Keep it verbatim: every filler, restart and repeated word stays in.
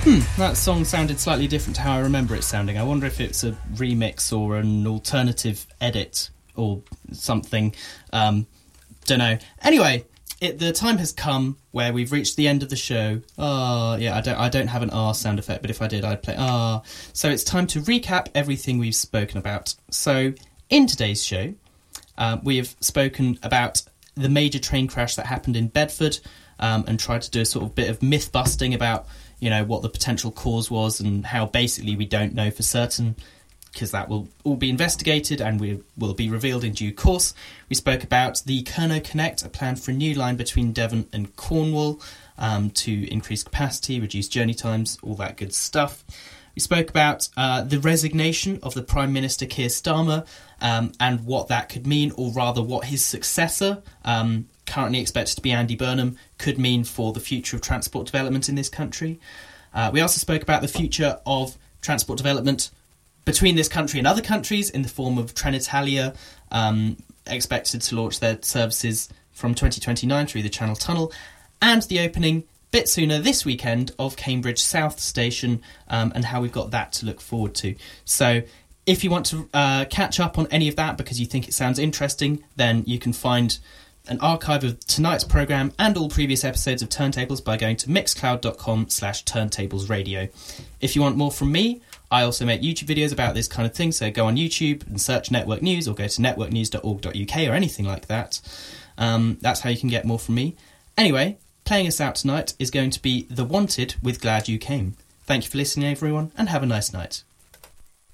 That song sounded slightly different to how I remember it sounding. I wonder if it's a remix or an alternative edit or something. Um, don't know. Anyway, it, the time has come where we've reached the end of the show. Ah, yeah, I don't, I don't have an R sound effect, but if I did, I'd play ah. So it's time to recap everything we've spoken about. So in today's show, uh, we have spoken about the major train crash that happened in Bedford, um, and tried to do a sort of bit of myth busting about, you know, what the potential cause was and how basically we don't know for certain, because that will all be investigated and we will be revealed in due course. We spoke about the Kerno Connect, a plan for a new line between Devon and Cornwall, um, to increase capacity, reduce journey times, all that good stuff. We spoke about uh, the resignation of the Prime Minister Keir Starmer, um, and what that could mean, or rather what his successor, um, currently expected to be Andy Burnham, could mean for the future of transport development in this country. Uh, we also spoke about the future of transport development between this country and other countries in the form of Trenitalia, um, expected to launch their services from twenty twenty-nine through the Channel Tunnel, and the opening bit sooner this weekend of Cambridge South Station, um, and how we've got that to look forward to. So if you want to uh, catch up on any of that because you think it sounds interesting, then you can find an archive of tonight's programme and all previous episodes of Turntables by going to mixcloud.com slash turntablesradio. If you want more from me, I also make YouTube videos about this kind of thing, so go on YouTube and search Network News or go to network news dot org dot U K or anything like that. Um, that's how you can get more from me. Anyway, playing us out tonight is going to be The Wanted with Glad You Came. Thank you for listening, everyone, and have a nice night.